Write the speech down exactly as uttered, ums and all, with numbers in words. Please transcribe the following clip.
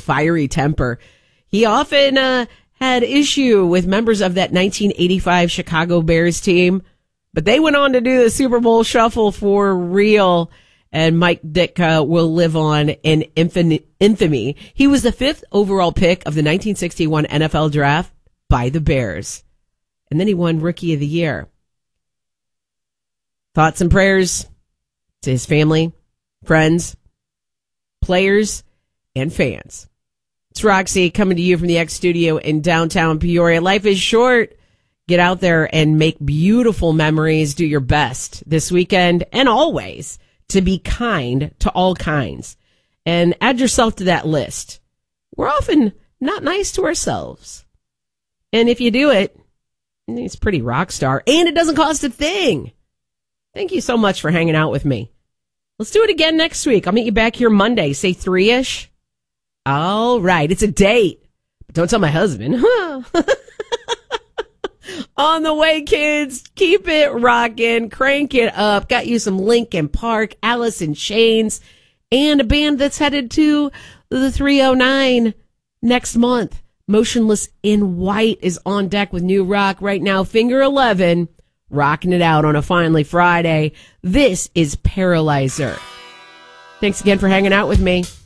fiery temper. He often uh, had issue with members of that nineteen eighty-five Chicago Bears team, but they went on to do the Super Bowl shuffle for real, and Mike Ditka will live on in infamy. He was the fifth overall pick of the nineteen sixty-one N F L draft by the Bears, and then he won Rookie of the Year. Thoughts and prayers to his family, friends, players, and fans. It's Roxy coming to you from the X Studio in downtown Peoria. Life is short. Get out there and make beautiful memories. Do your best this weekend and always to be kind to all kinds. And add yourself to that list. We're often not nice to ourselves. And if you do it, it's pretty rock star. And it doesn't cost a thing. Thank you so much for hanging out with me. Let's do it again next week. I'll meet you back here Monday, say three-ish. All right, it's a date. But don't tell my husband. On the way, kids. Keep it rocking. Crank it up. Got you some Linkin Park, Alice in Chains, and a band that's headed to the three oh nine next month. Motionless in White is on deck with new rock right now. Finger eleven, rocking it out on a Finally Friday. This is Paralyzer. Thanks again for hanging out with me.